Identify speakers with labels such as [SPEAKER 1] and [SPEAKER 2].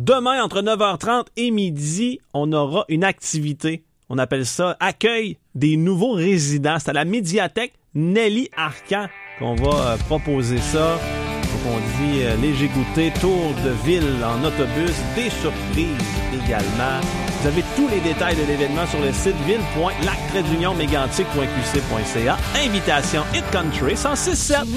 [SPEAKER 1] demain, entre 9h30 et midi, on aura une activité. On appelle ça « Accueil des nouveaux résidents ». C'est à la médiathèque Nelly Arcan qu'on va proposer ça. Donc on dit léger goûter, tour de ville en autobus, des surprises également. Vous avez tous les détails de l'événement sur le site ville.lac-mégantic.qc.ca. Invitation Hit Country 106.7.